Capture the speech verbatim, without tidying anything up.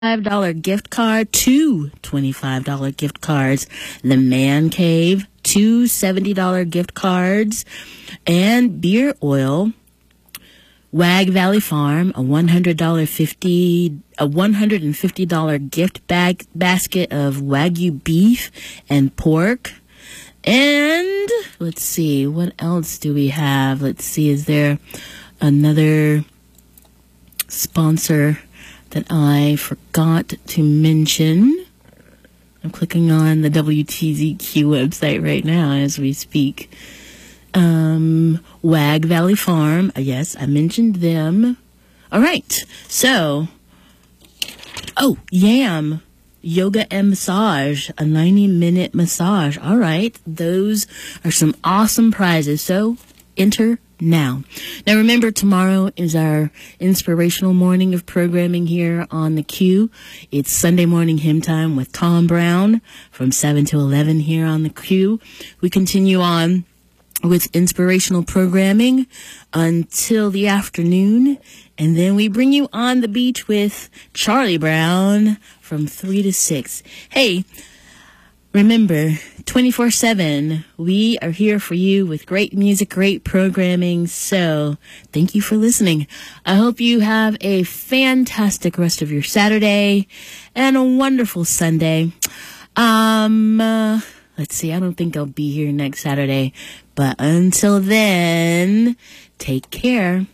twenty-five dollars gift card, two twenty-five dollars gift cards. The Man Cave, two seventy dollars gift cards. And Beer Oil, Wag Valley Farm, a one hundred fifty a one hundred fifty dollars gift bag basket of Wagyu beef and pork. And let's see, what else do we have? Let's see, is there another sponsor that I forgot to mention? I'm clicking on the W T Z Q website right now as we speak. Um, Wag Valley Farm. Yes, I mentioned them. All right. So, oh, Yam Yoga and Massage, a ninety minute massage. All right. Those are some awesome prizes. So enter now. Now remember, tomorrow is our inspirational morning of programming here on the Q. It's Sunday morning hymn time with Tom Brown from seven to eleven here on the Q. We continue on with inspirational programming until the afternoon, and then we bring you on the beach with Charlie Brown from three to six. Hey, remember, twenty-four seven, we are here for you with great music, great programming. So thank you for listening. I hope you have a fantastic rest of your Saturday and a wonderful Sunday. Um, uh, let's see, I don't think I'll be here next Saturday, but until then, take care.